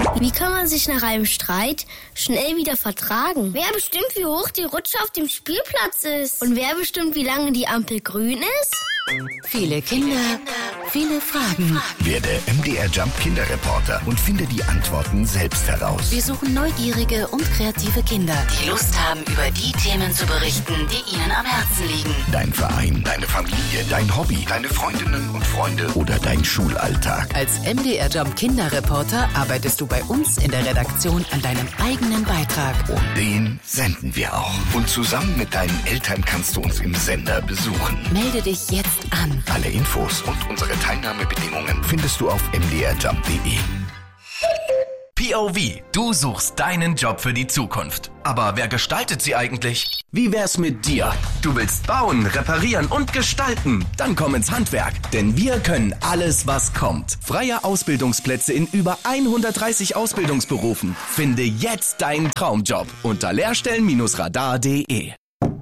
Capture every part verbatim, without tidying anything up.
Wie kann man sich nach einem Streit schnell wieder vertragen? Wer bestimmt, wie hoch die Rutsche auf dem Spielplatz ist? Und wer bestimmt, wie lange die Ampel grün ist? Viele Kinder, viele Fragen. Werde M D R Jump Kinderreporter und finde die Antworten selbst heraus. Wir suchen neugierige und kreative Kinder, die Lust haben, über die Themen zu berichten, die ihnen am Herzen liegen. Dein Verein, deine Familie, dein Hobby, deine Freundinnen und Freunde oder dein Schulalltag. Als M D R Jump Kinderreporter arbeitest du bei uns in der Redaktion an deinem eigenen Beitrag. Und den senden wir auch. Und zusammen mit deinen Eltern kannst du uns im Sender besuchen. Melde dich jetzt an. Alle Infos und unsere Teilnahmebedingungen findest du auf m d r jump punkt d e. P O V, du suchst deinen Job für die Zukunft. Aber wer gestaltet sie eigentlich? Wie wär's mit dir? Du willst bauen, reparieren und gestalten? Dann komm ins Handwerk, denn wir können alles, was kommt. Freie Ausbildungsplätze in über hundertdreißig Ausbildungsberufen. Finde jetzt deinen Traumjob unter lehrstellen Radar punkt de.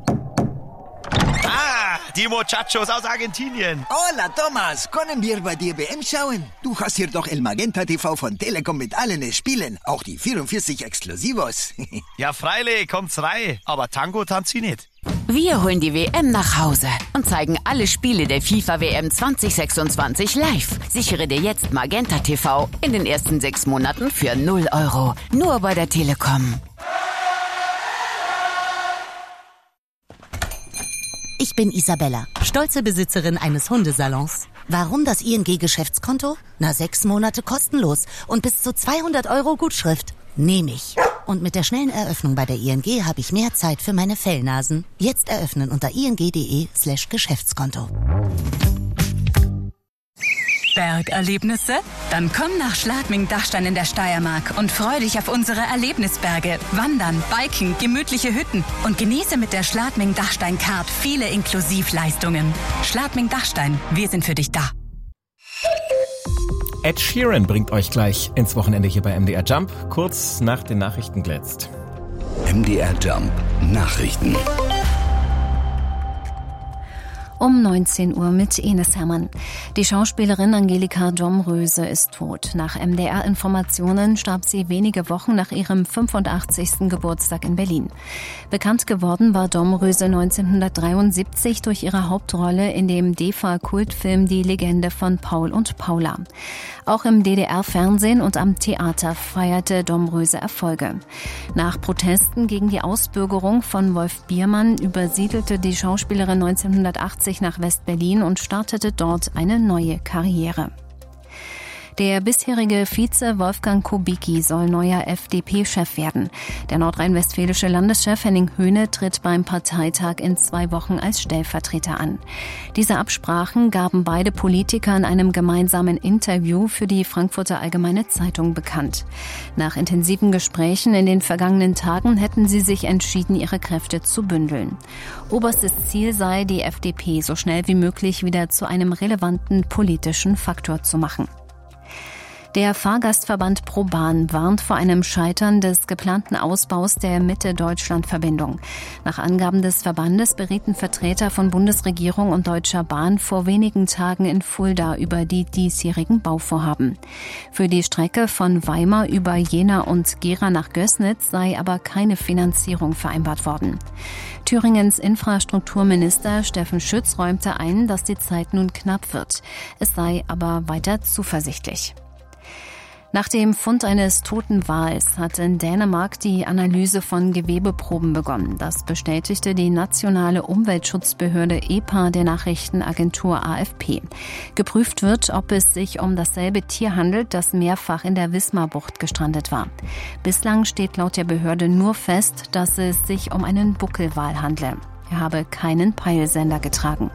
Die Muchachos aus Argentinien. Hola, Thomas. Können wir bei dir B M schauen? Du hast hier doch El Magenta T V von Telekom mit allen Spielen. Auch die vierundvierzig Exklusivos. Ja, freilich, kommt's rein. Aber Tango tanzt sie nicht. Wir holen die W M nach Hause und zeigen alle Spiele der FIFA W M zwanzig sechsundzwanzig live. Sichere dir jetzt Magenta T V in den ersten sechs Monaten für null Euro. Nur bei der Telekom. Ich bin Isabella, stolze Besitzerin eines Hundesalons. Warum das I N G-Geschäftskonto? Na, sechs Monate kostenlos und bis zu zweihundert Euro Gutschrift. Nehme ich. Und mit der schnellen Eröffnung bei der I N G habe ich mehr Zeit für meine Fellnasen. Jetzt eröffnen unter ing.de slash Geschäftskonto. Bergerlebnisse? Dann komm nach Schladming-Dachstein in der Steiermark und freu dich auf unsere Erlebnisberge. Wandern, Biken, gemütliche Hütten und genieße mit der Schladming-Dachstein-Card viele Inklusivleistungen. Schladming-Dachstein, wir sind für dich da. Ed Sheeran bringt euch gleich ins Wochenende hier bei M D R Jump, kurz nach den Nachrichten glänzt. M D R Jump Nachrichten. Um neunzehn Uhr mit Enes Hermann. Die Schauspielerin Angelika Domröse ist tot. Nach M D R-Informationen starb sie wenige Wochen nach ihrem fünfundachtzigsten Geburtstag in Berlin. Bekannt geworden war Domröse neunzehnhundertdreiundsiebzig durch ihre Hauptrolle in dem D E F A-Kultfilm Die Legende von Paul und Paula. Auch im D D R-Fernsehen und am Theater feierte Domröse Erfolge. Nach Protesten gegen die Ausbürgerung von Wolf Biermann übersiedelte die Schauspielerin neunzehnhundertachtzig nach West-Berlin und startete dort eine neue Karriere. Der bisherige Vize Wolfgang Kubicki soll neuer F D P-Chef werden. Der nordrhein-westfälische Landeschef Henning Höhne tritt beim Parteitag in zwei Wochen als Stellvertreter an. Diese Absprachen gaben beide Politiker in einem gemeinsamen Interview für die Frankfurter Allgemeine Zeitung bekannt. Nach intensiven Gesprächen in den vergangenen Tagen hätten sie sich entschieden, ihre Kräfte zu bündeln. Oberstes Ziel sei, die F D P so schnell wie möglich wieder zu einem relevanten politischen Faktor zu machen. Der Fahrgastverband ProBahn warnt vor einem Scheitern des geplanten Ausbaus der Mitte-Deutschland-Verbindung. Nach Angaben des Verbandes berieten Vertreter von Bundesregierung und Deutscher Bahn vor wenigen Tagen in Fulda über die diesjährigen Bauvorhaben. Für die Strecke von Weimar über Jena und Gera nach Gößnitz sei aber keine Finanzierung vereinbart worden. Thüringens Infrastrukturminister Steffen Schütz räumte ein, dass die Zeit nun knapp wird. Es sei aber weiter zuversichtlich. Nach dem Fund eines toten Wals hat in Dänemark die Analyse von Gewebeproben begonnen. Das bestätigte die nationale Umweltschutzbehörde E P A der Nachrichtenagentur A F P. Geprüft wird, ob es sich um dasselbe Tier handelt, das mehrfach in der Wismarbucht gestrandet war. Bislang steht laut der Behörde nur fest, dass es sich um einen Buckelwal handle. Er habe keinen Peilsender getragen.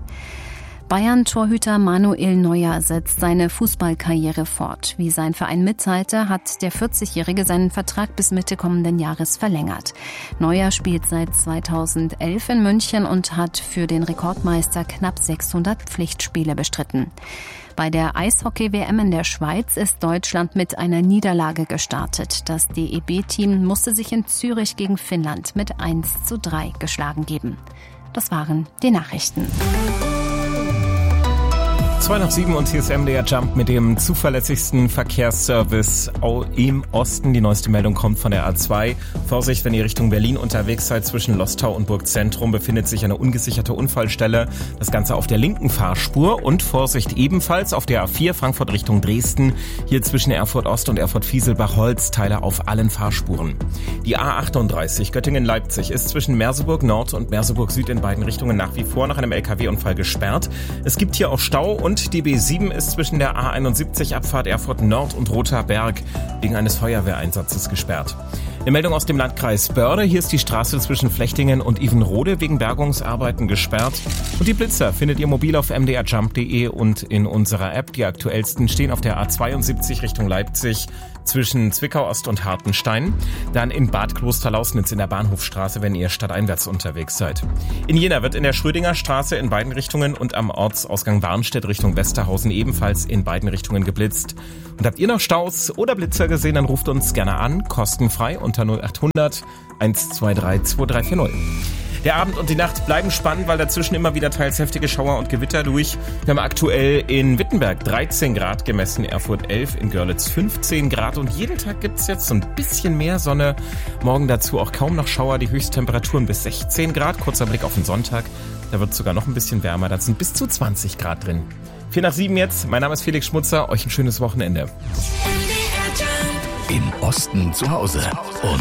Bayern-Torhüter Manuel Neuer setzt seine Fußballkarriere fort. Wie sein Verein mitteilte, hat der vierzigjährige seinen Vertrag bis Mitte kommenden Jahres verlängert. Neuer spielt seit zweitausendelf in München und hat für den Rekordmeister knapp sechshundert Pflichtspiele bestritten. Bei der Eishockey-W M in der Schweiz ist Deutschland mit einer Niederlage gestartet. Das D E B-Team musste sich in Zürich gegen Finnland mit eins zu drei geschlagen geben. Das waren die Nachrichten. zwei nach sieben und hier ist M D R Jump mit dem zuverlässigsten Verkehrsservice im Osten. Die neueste Meldung kommt von der A zwei. Vorsicht, wenn ihr Richtung Berlin unterwegs seid, zwischen Lostau und Burgzentrum befindet sich eine ungesicherte Unfallstelle. Das Ganze auf der linken Fahrspur. Und Vorsicht ebenfalls auf der A vier Frankfurt Richtung Dresden. Hier zwischen Erfurt Ost und Erfurt Fieselbach-Holz, Teile auf allen Fahrspuren. Die A achtunddreißig Göttingen-Leipzig ist zwischen Merseburg Nord und Merseburg Süd in beiden Richtungen nach wie vor nach einem L K W-Unfall gesperrt. Es gibt hier auch Stau und die B sieben ist zwischen der A einundsiebzig Abfahrt Erfurt Nord und Rother Berg wegen eines Feuerwehreinsatzes gesperrt. Eine Meldung aus dem Landkreis Börde. Hier ist die Straße zwischen Flechtingen und Ivenrode wegen Bergungsarbeiten gesperrt. Und die Blitzer findet ihr mobil auf m d r jump punkt d e und in unserer App. Die aktuellsten stehen auf der A zweiundsiebzig Richtung Leipzig zwischen Zwickau Ost und Hartenstein. Dann in Bad Klosterlausnitz in der Bahnhofstraße, wenn ihr stadteinwärts unterwegs seid. In Jena wird in der Schrödinger Straße in beiden Richtungen und am Ortsausgang Warnstedt Richtung Westerhausen ebenfalls in beiden Richtungen geblitzt. Und habt ihr noch Staus oder Blitzer gesehen, dann ruft uns gerne an, kostenfrei unter null acht hundert eins zwei drei zwei drei vier null. Der Abend und die Nacht bleiben spannend, weil dazwischen immer wieder teils heftige Schauer und Gewitter durch. Wir haben aktuell in Wittenberg dreizehn Grad gemessen, Erfurt elf, in Görlitz fünfzehn Grad und jeden Tag gibt es jetzt so ein bisschen mehr Sonne. Morgen dazu auch kaum noch Schauer, die Höchsttemperaturen bis sechzehn Grad. Kurzer Blick auf den Sonntag, da wird es sogar noch ein bisschen wärmer, da sind bis zu zwanzig Grad drin. vier nach sieben jetzt, mein Name ist Felix Schmutzer, euch ein schönes Wochenende. Im Osten zu Hause. Und